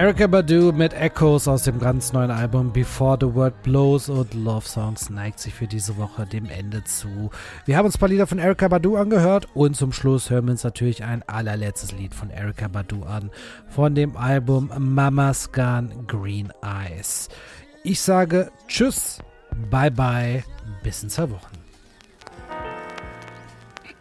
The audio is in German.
Erykah Badu mit Echoes aus dem ganz neuen Album Before the Word Blows, und Love Songs neigt sich für diese Woche dem Ende zu. Wir haben uns ein paar Lieder von Erykah Badu angehört und zum Schluss hören wir uns natürlich ein allerletztes Lied von Erykah Badu an, von dem Album Mama's Gone Green Eyes. Ich sage Tschüss, bye bye, bis in 2 Wochen.